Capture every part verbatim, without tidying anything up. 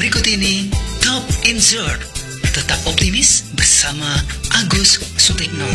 Berikut ini Top Insert. Tetap optimis bersama Agus Sutikno.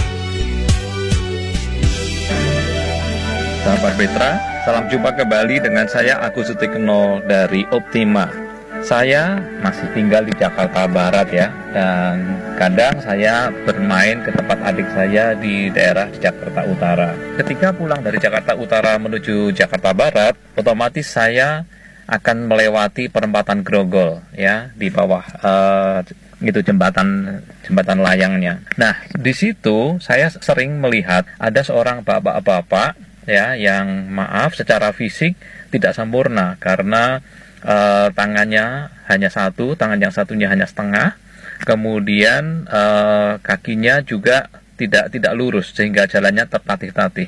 Sahabat Petra, salam jumpa kembali dengan saya Agus Sutikno dari Optima. Saya masih tinggal di Jakarta Barat ya, dan kadang saya bermain ke tempat adik saya di daerah di Jakarta Utara. Ketika pulang dari Jakarta Utara menuju Jakarta Barat, otomatis saya akan melewati perempatan Grogol ya, di bawah uh, itu jembatan jembatan layangnya. Nah, di situ saya sering melihat ada seorang bapak-bapak ya yang maaf secara fisik tidak sempurna karena Uh, tangannya hanya satu, tangan yang satunya hanya setengah, kemudian uh, kakinya juga tidak tidak lurus sehingga jalannya tertatih-tatih.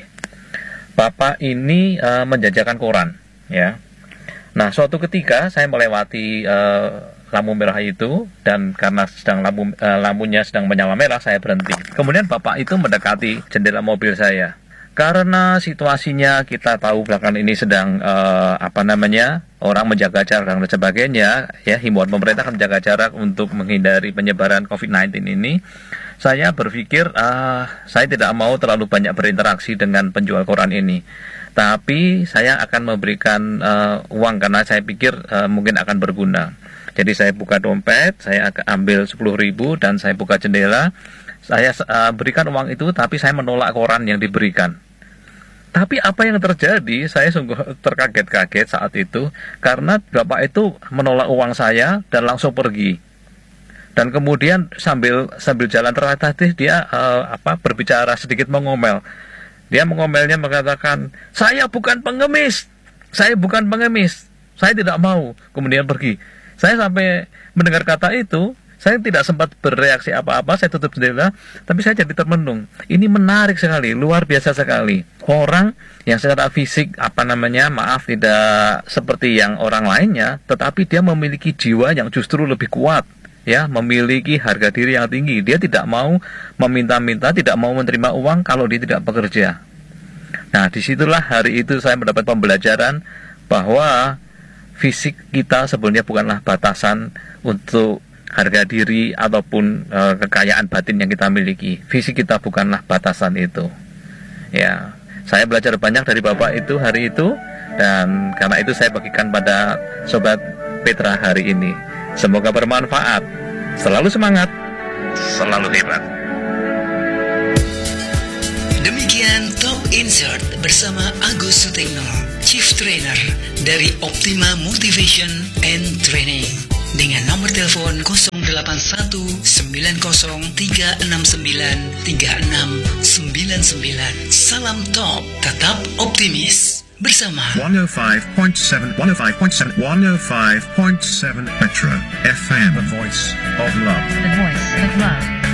Bapak ini uh, menjajakan koran, ya. Nah, suatu ketika saya melewati uh, lampu merah itu dan karena sedang lampu uh, lampunya sedang menyala merah, saya berhenti. Kemudian bapak itu mendekati jendela mobil saya. Karena situasinya kita tahu belakangan ini sedang uh, apa namanya orang menjaga jarak dan sebagainya ya, himbauan pemerintah akan menjaga jarak untuk menghindari penyebaran covid sembilan belas ini. Saya berpikir uh, saya tidak mau terlalu banyak berinteraksi dengan penjual koran ini, tapi saya akan memberikan uh, uang karena saya pikir uh, mungkin akan berguna. Jadi saya buka dompet, saya akan ambil sepuluh ribu dan saya buka jendela. Saya uh, berikan uang itu, tapi saya menolak koran yang diberikan. Tapi apa yang terjadi, saya sungguh terkaget-kaget saat itu, karena bapak itu menolak uang saya dan langsung pergi. Dan kemudian sambil sambil jalan tertatih dia uh, apa berbicara sedikit mengomel. Dia mengomelnya mengatakan, saya bukan pengemis, saya bukan pengemis, saya tidak mau. Kemudian pergi. Saya sampai mendengar kata itu, saya tidak sempat bereaksi apa-apa, saya tutup jendela, tapi saya jadi termenung. Ini menarik sekali, luar biasa sekali. Orang yang secara fisik, apa namanya, maaf, tidak seperti yang orang lainnya, tetapi dia memiliki jiwa yang justru lebih kuat, ya, memiliki harga diri yang tinggi. Dia tidak mau meminta-minta, tidak mau menerima uang kalau dia tidak bekerja. Nah, disitulah hari itu saya mendapat pembelajaran bahwa fisik kita sebenarnya bukanlah batasan untuk harga diri ataupun e, kekayaan batin yang kita miliki. Fisik kita bukanlah batasan itu. Ya, saya belajar banyak dari bapak itu hari itu, dan karena itu saya bagikan pada sobat Petra hari ini. Semoga bermanfaat. Selalu semangat, selalu hebat. Demikian Top Insert bersama Agus Sutikno, Chief Trainer dari Optima Motivation and Training, dengan nomor telepon nol delapan satu sembilan nol tiga enam sembilan tiga enam sembilan sembilan. Salam top, tetap optimis bersama one oh five point seven one oh five point seven one oh five point seven Petra F M, the voice of love. The voice of love.